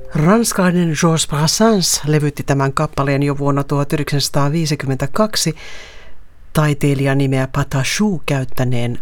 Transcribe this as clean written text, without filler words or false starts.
Ranskalainen Georges Brassens levytti tämän kappaleen jo vuonna 1952 taiteilijan nimeä Patachou käyttäneen